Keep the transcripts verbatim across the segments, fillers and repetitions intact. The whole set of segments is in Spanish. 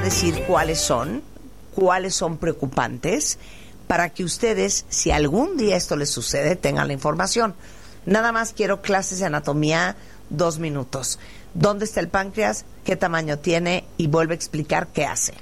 a decir cuáles son, cuáles son preocupantes, para que ustedes, si algún día esto les sucede, tengan la información. Nada más quiero clases de anatomía, dos minutos. ¿Dónde está el páncreas? ¿Qué tamaño tiene? Y vuelve a explicar qué hace.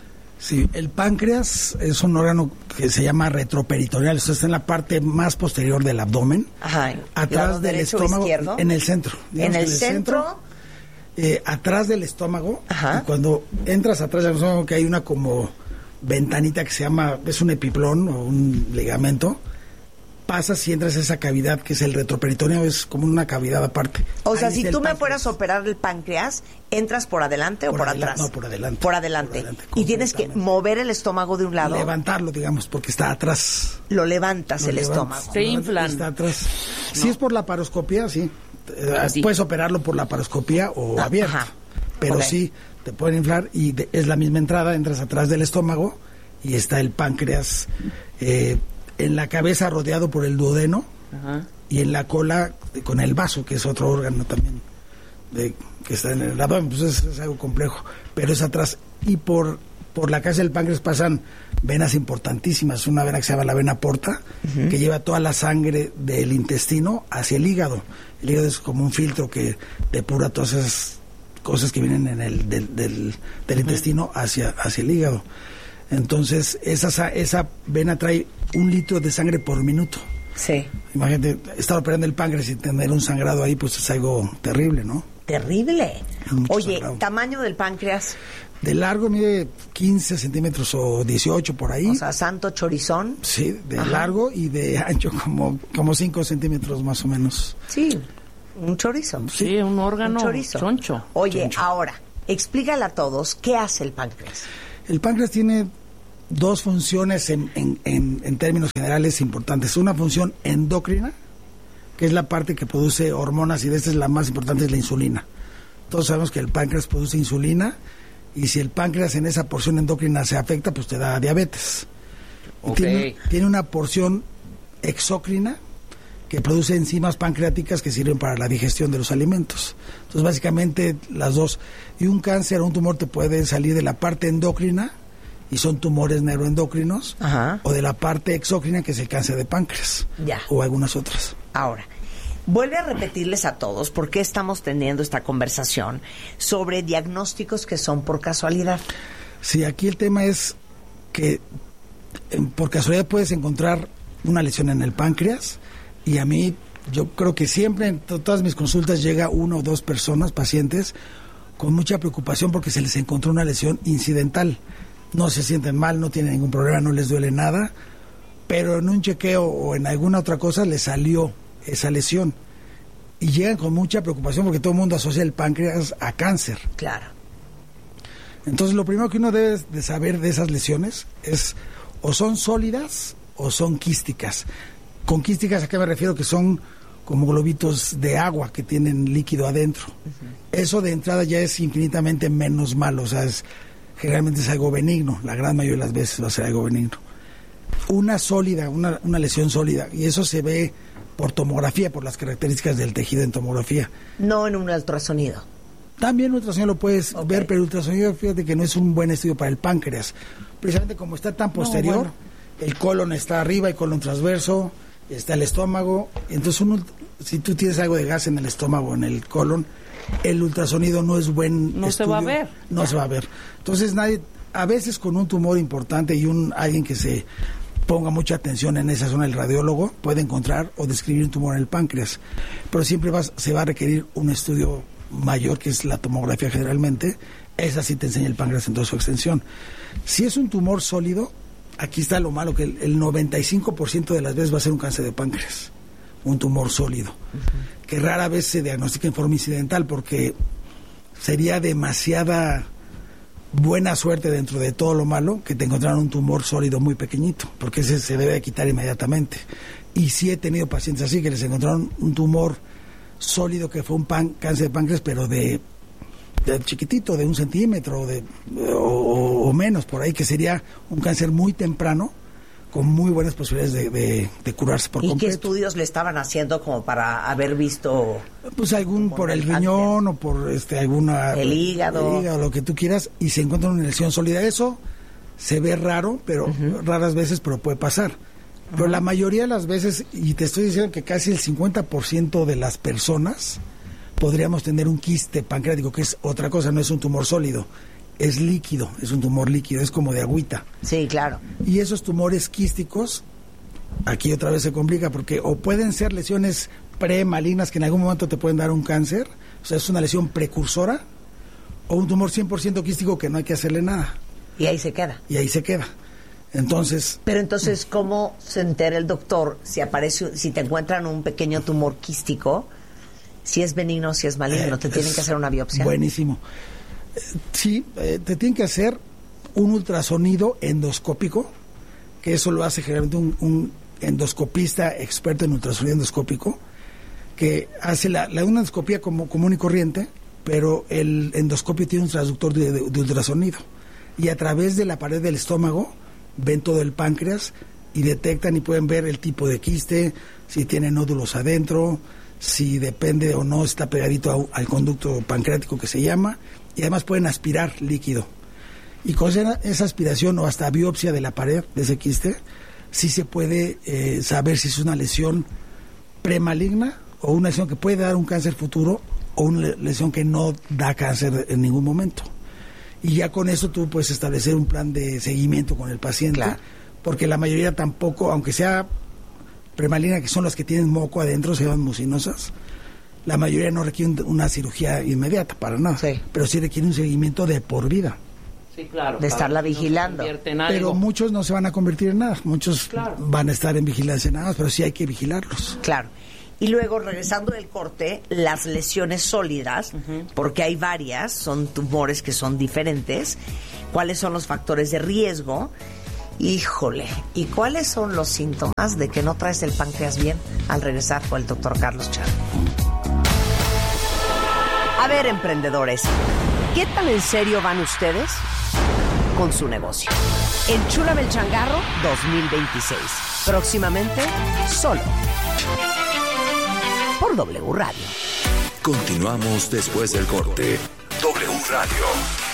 Sí, el páncreas es un órgano que se llama retroperitoneal, eso está en la parte más posterior del abdomen, Ajá, atrás del estómago, izquierdo? en el centro. En el, el centro, centro eh, atrás del estómago. Ajá. Y cuando entras atrás del estómago, que hay una como ventanita que se llama, es un epiplón o un ligamento, pasas y entras a esa cavidad que es el retroperitoneo, es como una cavidad aparte. O sea, Ahí si tú me páncreas. fueras a operar el páncreas, ¿entras por adelante por o por adela- atrás? No, por adelante. Por adelante. Por adelante, y tienes que mover el estómago de un lado. Levantarlo, digamos, porque está atrás. Lo levantas Lo el levantas. estómago. Se inflan. Está atrás. No. Si es por la paroscopía, sí. Eh, Así. Puedes operarlo por la paroscopía o Ah, abierto. ajá. Pero Ok. sí, te pueden inflar y de- es la misma entrada, entras atrás del estómago y está el páncreas eh, en la cabeza rodeado por el duodeno. Ajá. Y en la cola eh, con el vaso, que es otro órgano también de, que está en el abdomen, pues es, es algo complejo, pero es atrás. Y por, por la cabeza del páncreas pasan venas importantísimas, una vena que se llama la vena porta, uh-huh. que lleva toda la sangre del intestino hacia el hígado. El hígado es como un filtro que depura todas esas cosas que vienen en el del, del, del uh-huh. intestino hacia, hacia el hígado. Entonces, esa, esa vena trae un litro de sangre por minuto. Sí. Imagínate, estar operando el páncreas y tener un sangrado ahí, pues es algo terrible, ¿no? Terrible. Mucho Oye, sangrado. ¿tamaño del páncreas? De largo mide quince centímetros o dieciocho por ahí. O sea, santo chorizón. Sí, de Ajá. largo y de ancho como, como cinco centímetros más o menos. Sí, un chorizo. Sí, un órgano Un chorizo. choncho. Oye, Choncho. ahora, explícale a todos, ¿qué hace el páncreas? El páncreas tiene dos funciones en, en, en, en términos generales importantes. Una función endocrina, que es la parte que produce hormonas, y de esta es la más importante, es la insulina. Todos sabemos que el páncreas produce insulina, y si el páncreas en esa porción endocrina se afecta, pues te da diabetes. Y Ok. Tiene, tiene una porción exócrina que produce enzimas pancreáticas que sirven para la digestión de los alimentos. Entonces, básicamente, las dos. Y un cáncer o un tumor te puede salir de la parte endocrina, y son tumores neuroendocrinos, Ajá. o de la parte exócrina, que es el cáncer de páncreas, Ya. o algunas otras. Ahora, vuelve a repetirles a todos por qué estamos teniendo esta conversación sobre diagnósticos que son por casualidad. Sí, aquí el tema es que eh, por casualidad puedes encontrar una lesión en el páncreas, y a mí, yo creo que siempre en to- todas mis consultas llega una o dos personas, pacientes, con mucha preocupación porque se les encontró una lesión incidental. No se sienten mal, no tienen ningún problema, no les duele nada, pero en un chequeo o en alguna otra cosa les salió esa lesión. Y llegan con mucha preocupación porque todo el mundo asocia el páncreas a cáncer. Claro. Entonces, lo primero que uno debe de saber de esas lesiones es o son sólidas o son quísticas. Con quísticas, ¿a qué me refiero? Que son como globitos de agua que tienen líquido adentro. Uh-huh. Eso de entrada ya es infinitamente menos malo, o sea, es, generalmente es algo benigno, la gran mayoría de las veces va a ser algo benigno. Una sólida, una, una lesión sólida, y eso se ve por tomografía, por las características del tejido en tomografía. No en un ultrasonido. También el ultrasonido lo puedes Okay. ver, pero el ultrasonido, fíjate que no es un buen estudio para el páncreas. Precisamente como está tan posterior, no, bueno. el colon está arriba, el colon transverso, está el estómago. Entonces, un, si tú tienes algo de gas en el estómago, en el colon, el ultrasonido no es buen No estudio. se va a ver. No ya. se va a ver. Entonces, nadie, a veces con un tumor importante y un alguien que se ponga mucha atención en esa zona, el radiólogo puede encontrar o describir un tumor en el páncreas. Pero siempre va, se va a requerir un estudio mayor, que es la tomografía generalmente. Esa sí te enseña el páncreas en toda su extensión. Si es un tumor sólido, aquí está lo malo, que el, el noventa y cinco por ciento de las veces va a ser un cáncer de páncreas, un tumor sólido, uh-huh. que rara vez se diagnostica en forma incidental, porque sería demasiada buena suerte dentro de todo lo malo que te encontraran un tumor sólido muy pequeñito, porque ese se debe de quitar inmediatamente. Y sí he tenido pacientes así, que les encontraron un tumor sólido que fue un pan, cáncer de páncreas, pero de, de chiquitito, de un centímetro de, o, o menos, por ahí, que sería un cáncer muy temprano, con muy buenas posibilidades de, de, de curarse por ¿Y completo. qué estudios le estaban haciendo como para haber visto? Pues algún por el riñón o por este alguna el hígado, el hígado, lo que tú quieras, y se encuentra una lesión sólida. Eso se ve raro, pero uh-huh. raras veces, pero puede pasar. Uh-huh. Pero la mayoría de las veces, y te estoy diciendo que casi el cincuenta por ciento de las personas podríamos tener un quiste pancreático, que es otra cosa, no es un tumor sólido. Es líquido, es un tumor líquido, es como de agüita. Sí, claro. Y esos tumores quísticos, aquí otra vez se complica, porque o pueden ser lesiones premalignas que en algún momento te pueden dar un cáncer, o sea, es una lesión precursora, o un tumor cien por ciento quístico que no hay que hacerle nada. Y ahí se queda. Y ahí se queda. Entonces... Pero entonces, ¿cómo se entera el doctor si aparece, si te encuentran un pequeño tumor quístico, si es benigno o si es maligno? Eh, ¿Te tienen que hacer una biopsia? Buenísimo. Sí, eh, te tienen que hacer un ultrasonido endoscópico, que eso lo hace generalmente un, un endoscopista experto en ultrasonido endoscópico, que hace la, la una endoscopía como común y corriente, pero el endoscopio tiene un transductor de, de, de ultrasonido, y a través de la pared del estómago ven todo el páncreas y detectan y pueden ver el tipo de quiste, si tiene nódulos adentro, si depende o no está pegadito a, al conducto pancreático que se llama, y además pueden aspirar líquido. Y con esa, esa aspiración o hasta biopsia de la pared de ese quiste, sí se puede eh, saber si es una lesión premaligna o una lesión que puede dar un cáncer futuro o una lesión que no da cáncer en ningún momento. Y ya con eso tú puedes establecer un plan de seguimiento con el paciente, claro. Porque la mayoría tampoco, aunque sea premaligna, que son las que tienen moco adentro, se llaman mucinosas, la mayoría no requiere una cirugía inmediata, para nada, sí. Pero sí requiere un seguimiento de por vida. Sí, claro. De estarla vigilando. No pero muchos no se van a convertir en nada, muchos claro. van a estar en vigilancia nada más, pero sí hay que vigilarlos. Claro. Y luego, regresando del corte, las lesiones sólidas, uh-huh. porque hay varias, son tumores que son diferentes. ¿Cuáles son los factores de riesgo? Híjole, ¿y cuáles son los síntomas de que no traes el páncreas bien? Al regresar con el doctor Carlos Char. A ver, emprendedores, ¿qué tan en serio van ustedes con su negocio? Enchúlame el changarro dos mil veintiséis. Próximamente, solo por W Radio. Continuamos después del corte. W Radio.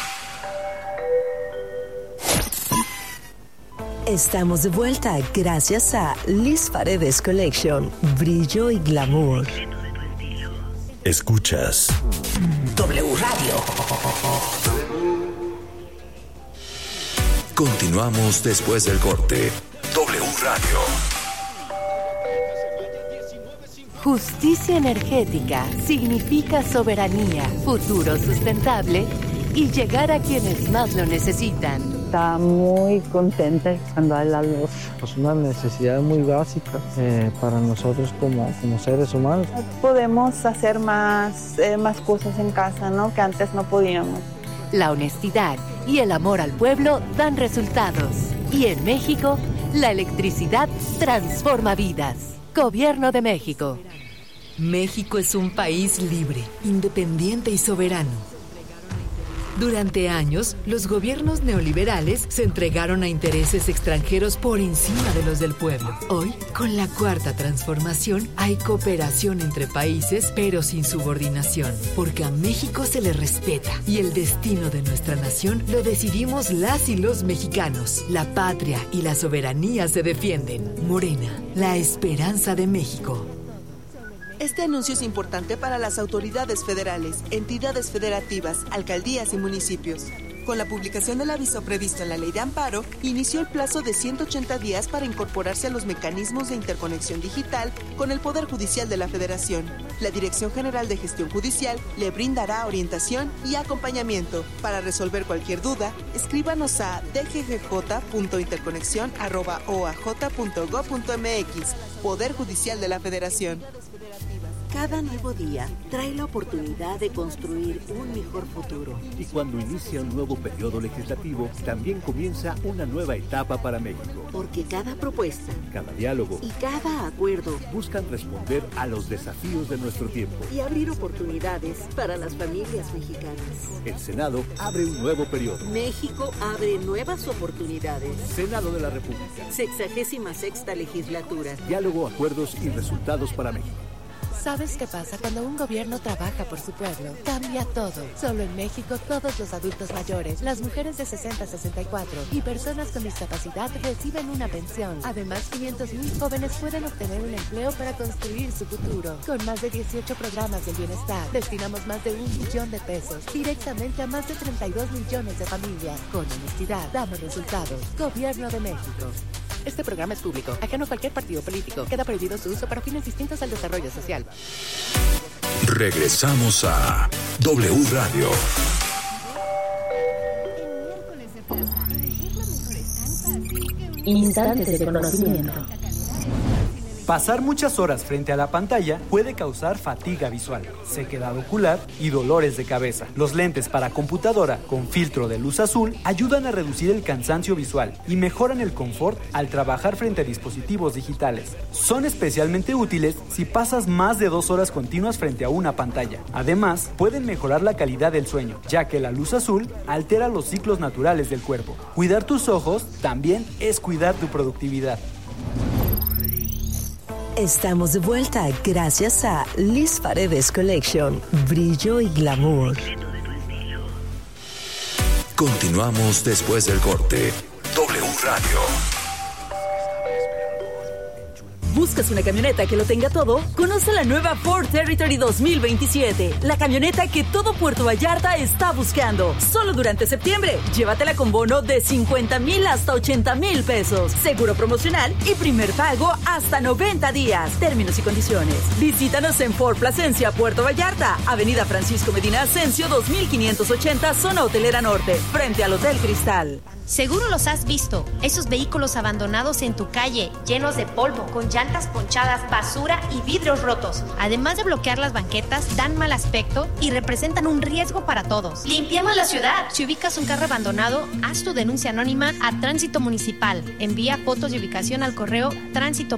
Estamos de vuelta gracias a Liz Paredes Collection. Brillo y glamour. Escuchas W Radio. Continuamos después del corte. W Radio. Justicia energética significa soberanía, futuro sustentable y llegar a quienes más lo necesitan. Está muy contenta cuando hay la luz. Es una necesidad muy básica eh, para nosotros como, como seres humanos. Podemos hacer más, eh, más cosas en casa, ¿no? Que antes no podíamos. La honestidad y el amor al pueblo dan resultados. Y en México, la electricidad transforma vidas. Gobierno de México. México es un país libre, independiente y soberano. Durante años, los gobiernos neoliberales se entregaron a intereses extranjeros por encima de los del pueblo. Hoy, con la cuarta transformación, hay cooperación entre países, pero sin subordinación, porque a México se le respeta y el destino de nuestra nación lo decidimos las y los mexicanos. La patria y la soberanía se defienden. Morena, la esperanza de México. Este anuncio es importante para las autoridades federales, entidades federativas, alcaldías y municipios. Con la publicación del aviso previsto en la Ley de Amparo, inició el plazo de ciento ochenta días para incorporarse a los mecanismos de interconexión digital con el Poder Judicial de la Federación. La Dirección General de Gestión Judicial le brindará orientación y acompañamiento. Para resolver cualquier duda, escríbanos a d g g j punto interconexión arroba o a j punto gob punto m x. Poder Judicial de la Federación. Cada nuevo día trae la oportunidad de construir un mejor futuro. Y cuando inicia un nuevo periodo legislativo, también comienza una nueva etapa para México. Porque cada propuesta, cada diálogo y cada acuerdo buscan responder a los desafíos de nuestro tiempo y abrir oportunidades para las familias mexicanas. El Senado abre un nuevo periodo. México abre nuevas oportunidades. Senado de la República. Sexagésima sexta legislatura. Diálogo, acuerdos y resultados para México. ¿Sabes qué pasa cuando un gobierno trabaja por su pueblo? Cambia todo. Solo en México, todos los adultos mayores, las mujeres de sesenta a sesenta y cuatro y personas con discapacidad reciben una pensión. Además, quinientos mil jóvenes pueden obtener un empleo para construir su futuro. Con más de dieciocho programas del bienestar, destinamos más de un millón de pesos directamente a más de treinta y dos millones de familias. Con honestidad, damos resultados. Gobierno de México. Este programa es público, ajeno a cualquier partido político. Queda prohibido su uso para fines distintos al desarrollo social. Regresamos a W Radio. Instantes de conocimiento. Pasar muchas horas frente a la pantalla puede causar fatiga visual, sequedad ocular y dolores de cabeza. Los lentes para computadora con filtro de luz azul ayudan a reducir el cansancio visual y mejoran el confort al trabajar frente a dispositivos digitales. Son especialmente útiles si pasas más de dos horas continuas frente a una pantalla. Además, pueden mejorar la calidad del sueño, ya que la luz azul altera los ciclos naturales del cuerpo. Cuidar tus ojos también es cuidar tu productividad. Estamos de vuelta gracias a Liz Paredes Collection, brillo y glamour. Continuamos después del corte. W Radio. ¿Buscas una camioneta que lo tenga todo? Conoce la nueva Ford Territory dos mil veintisiete, la camioneta que todo Puerto Vallarta está buscando. Solo durante septiembre, llévatela con bono de cincuenta mil hasta ochenta mil pesos, seguro promocional y primer pago hasta noventa días. Términos y condiciones. Visítanos en Ford Plasencia, Puerto Vallarta, Avenida Francisco Medina Ascencio dos mil quinientos ochenta, zona hotelera norte, frente al Hotel Cristal. Seguro los has visto, esos vehículos abandonados en tu calle, llenos de polvo, con llantas ponchadas, basura y vidrios rotos. Además de bloquear las banquetas, dan mal aspecto y representan un riesgo para todos. ¡Limpiemos la ciudad! Si ubicas un carro abandonado, haz tu denuncia anónima a Tránsito Municipal. Envía fotos de ubicación al correo tránsito